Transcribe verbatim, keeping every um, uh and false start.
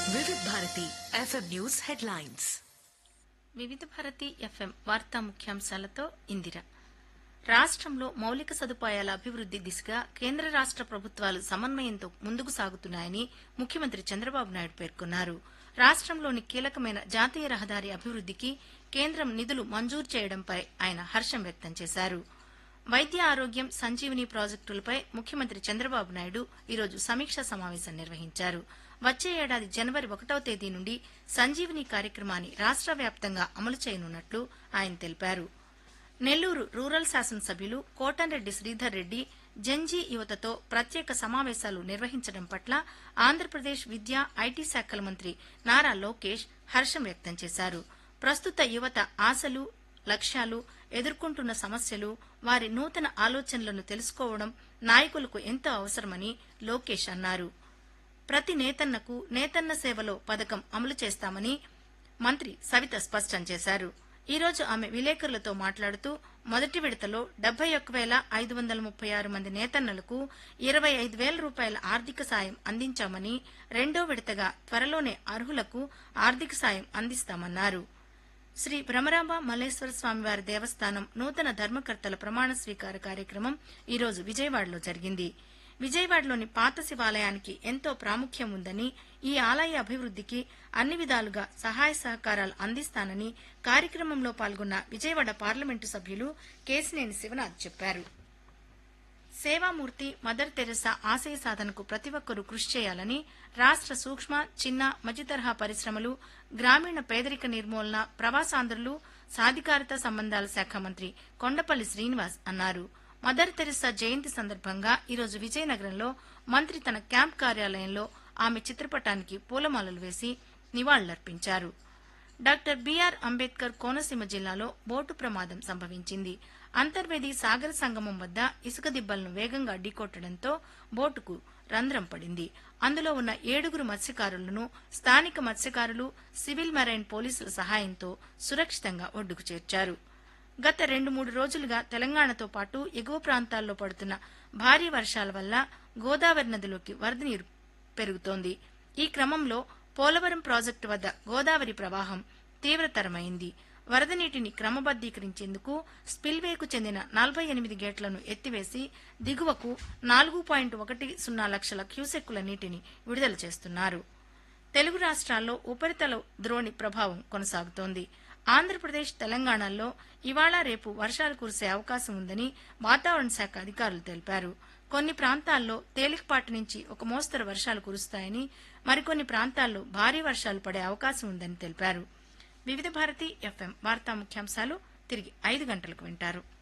వివిధ Bharati FM news headlines. వివిధ Bharati FM వార్తా ముఖ్యాంశాలతో ఇందిర. రాష్ట్రంలో మౌలిక సదుపాయాల అభివృద్ది దిశగా కేంద్ర రాష్ట్ర ప్రభుత్వాలు సమన్వయంతో ముందుకు సాగుతున్నాయని ముఖ్యమంత్రి చంద్రబాబు నాయుడు పేర్కొన్నారు. రాష్ట్రంలోని కీలకమైన జాతీయ రహదారి అభివృద్దికి కేంద్రం నిధులు మంజూరు చేయడంపై ఆయన హర్షం వ్యక్తం చేశారు. వైద్య ఆరోగ్యం సంజీవని ప్రాజెక్టులపై ముఖ్యమంత్రి చంద్రబాబు నాయుడు ఈరోజు సమీక్షా సమావేశం నిర్వహించారు. వచ్చే ఏడాది జనవరి ఒకటవ తేదీ నుండి సంజీవని కార్యక్రమాన్ని రాష్ట్ర వ్యాప్తంగా అమలు చేయనున్నట్లు ఆయన తెలిపారు. నెల్లూరు రూరల్ శాసనసభ్యులు కోటంరెడ్డి శ్రీధర్ రెడ్డి జంజీ యువతతో ప్రత్యేక సమావేశాలు నిర్వహించడం పట్ల ఆంధ్రప్రదేశ్ విద్యా ఐటీ శాఖల మంత్రి నారా లోకేష్ హర్షం వ్యక్తం చేశారు. ప్రస్తుత యువత ఆశలు, లక్ష్యాలు, ఎదుర్కొంటున్న సమస్యలు, వారి నూతన ఆలోచనలను తెలుసుకోవడం నాయకులకు ఎంతో అవసరమని లోకేష్ అన్నారు. ప్రతి నేతన్నకు నేతన్న సేవలో పథకం అమలు చేస్తామని మంత్రి సవిత స్పష్టం చేశారు. ఈ రోజు ఆమె విలేకరులతో మాట్లాడుతూ మొదటి విడతలో డెబ్బై ఒక్క వేల ఐదు వందల ముప్పై ఆరు మంది నేతన్నలకు ఇరవై ఐదు వేల రూపాయల ఆర్థిక సాయం అందించామని, రెండో విడతగా త్వరలోనే అర్హులకు ఆర్థిక సాయం అందిస్తామన్నారు. శ్రీ భ్రమరాంబ మల్లేశ్వర స్వామివారి దేవస్థానం నూతన ధర్మకర్తల ప్రమాణ స్వీకార కార్యక్రమం ఈరోజు విజయవాడలో జరిగింది. విజయవాడలోని పాత శివాలయానికి ఎంతో ప్రాముఖ్యం ఉందని, ఈ ఆలయ అభివృద్దికి అన్ని విధాలుగా సహాయ సహకారాలు అందిస్తానని కార్యక్రమంలో పాల్గొన్న విజయవాడ పార్లమెంటు సభ్యులు కేశినేని శివనాథ్ చెప్పారు. సేవామూర్తి మదర్ తెరెసా ఆశయ సాధనకు ప్రతి ఒక్కరూ కృషి చేయాలని రాష్ట్ర సూక్ష్మ, చిన్న, మధ్యతరహా పరిశ్రమలు, గ్రామీణ పేదరిక నిర్మూలన, ప్రవాసాంధ్రులు, సాధికారత సంబంధాల శాఖ మంత్రి కొండపల్లి శ్రీనివాస్ అన్నారు. మదర్ తెరెసా జయంతి సందర్భంగా ఈరోజు విజయనగరంలో మంత్రి తన క్యాంప్ కార్యాలయంలో ఆమె చిత్రపటానికి పూలమాలలు వేసి నివాళులర్పించారు. డాక్టర్ బీఆర్ అంబేద్కర్ కోనసీమ జిల్లాలో బోటు ప్రమాదం సంభవించింది. అంతర్వేది సాగర సంగమం వద్ద ఇసుక దిబ్బలను వేగంగా ఢీకొట్టడంతో బోటుకు రంధ్రం పడింది. అందులో ఉన్న ఏడుగురు మత్స్యకారులను స్థానిక మత్స్యకారులు, సివిల్ మెరైన్ పోలీసుల సహాయంతో సురక్షితంగా ఒడ్డుకు చేర్చారు. గత రెండు మూడు రోజులుగా తెలంగాణతో పాటు ఎగువ ప్రాంతాల్లో పడుతున్న భారీ వర్షాల వల్ల గోదావరి నదిలోకి వరద నీరు పెరుగుతోంది. ఈ క్రమంలో పోలవరం ప్రాజెక్టు వద్ద గోదావరి ప్రవాహం తీవ్రతరమైంది. వరద నీటిని క్రమబద్దీకరించేందుకు స్పిల్వేకు చెందిన నలభై ఎనిమిది గేట్లను ఎత్తివేసి దిగువకు నాలుగు పాయింట్ ఒకటి సున్నా లక్షల క్యూసెక్కుల నీటిని విడుదల చేస్తున్నారు. తెలుగు రాష్ట్రాల్లో ఉపరితల ద్రోణి ప్రభావం కొనసాగుతోంది. ఆంధ్రప్రదేశ్, తెలంగాణలో ఇవాళ రేపు వర్షాలు కురిసే అవకాశం ఉందని వాతావరణ శాఖ అధికారులు తెలిపారు. కొన్ని ప్రాంతాల్లో తేలికపాటి నుంచి ఒక మోస్తరు వర్షాలు కురుస్తాయని, మరికొన్ని ప్రాంతాల్లో భారీ వర్షాలు పడే అవకాశం ఉందని తెలిపారు. వివిధ భారతి ఎఫ్ఎం వార్తా ముఖ్యాంశాలు తిరిగి ఐదు గంటలకు వింటారు.